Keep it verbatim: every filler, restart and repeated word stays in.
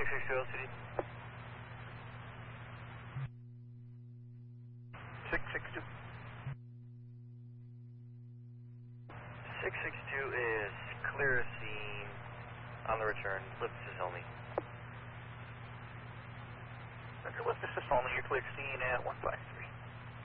six six two L C D. six six two. six six two is clear of scene on the return. Lift assist only. Roger, lift assist only. You're clear scene at one five three.